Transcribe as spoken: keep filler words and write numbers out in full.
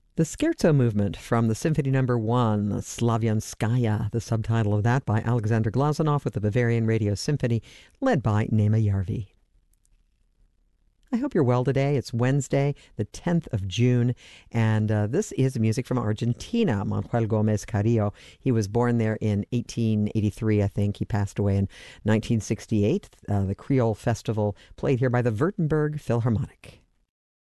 The Scherzo Movement from the Symphony Number One, Slavianskaya, the subtitle of that by Alexander Glazunov with the Bavarian Radio Symphony, led by Nema Järvi. I hope you're well today. It's Wednesday, the tenth of June, and uh, this is music from Argentina, Manuel Gomez Carrillo. He was born there in eighteen eighty-three, I think. He passed away in nineteen sixty-eight. Uh, the Creole Festival played here by the Württemberg Philharmonic.